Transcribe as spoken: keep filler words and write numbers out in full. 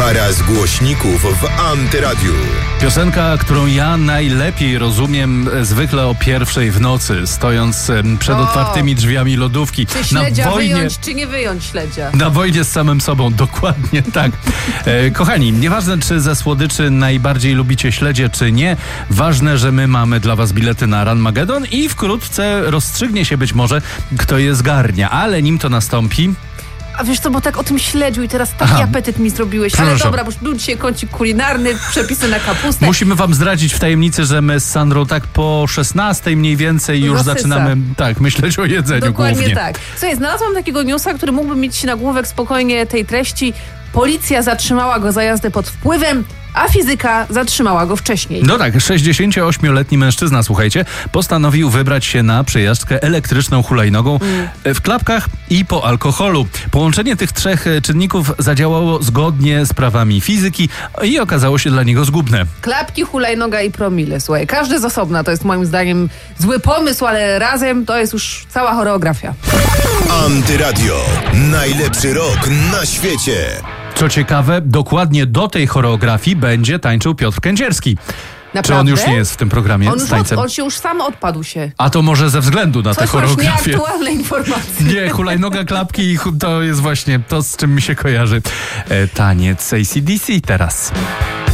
Para z głośników w Antyradiu. Piosenka, którą ja najlepiej rozumiem zwykle o pierwszej w nocy, stojąc przed O. otwartymi drzwiami lodówki. Czy śledzia na wojnie, wyjąć, czy nie wyjąć śledzia? Na wojnie z samym sobą, dokładnie tak. E, kochani, nieważne czy ze słodyczy najbardziej lubicie śledzie, czy nie, ważne, że my mamy dla was bilety na Ranmagedon i wkrótce rozstrzygnie się być może, kto je zgarnia, ale nim to nastąpi... A wiesz co, bo tak o tym śledziu i teraz taki Aha. apetyt mi zrobiłeś. Proszę. Ale dobra, bo już był dzisiaj kącik kulinarny, przepisy na kapustę. Musimy wam zdradzić w tajemnicy, że my z Sandrą tak po szesnastej mniej więcej już Zasysa. zaczynamy tak myśleć o jedzeniu Dokładnie głównie. tak. Słuchaj, znalazłam takiego newsa, który mógłby mieć nagłówek spokojnie tej treści. Policja zatrzymała go za jazdę pod wpływem, a fizyka zatrzymała go wcześniej. No tak, sześćdziesięcioośmioletni mężczyzna, słuchajcie, postanowił wybrać się na przejażdżkę elektryczną hulajnogą mm. w klapkach i po alkoholu. Połączenie tych trzech czynników zadziałało zgodnie z prawami fizyki i okazało się dla niego zgubne. Klapki, hulajnoga i promile. Słuchaj, każdy z osobna to jest moim zdaniem zły pomysł, ale razem to jest już cała choreografia. Antyradio. Najlepszy rok na świecie. Co ciekawe, dokładnie do tej choreografii będzie tańczył Piotr Kędzierski. Naprawdę? Czy on już nie jest w tym programie On, z już tańcem? od, on się już sam odpadł się. A to może ze względu na tę Coś masz choreografię. nieaktualne informacje. Nie, hulajnoga, klapki i hu- to jest właśnie to, z czym mi się kojarzy. E, taniec A C D C teraz.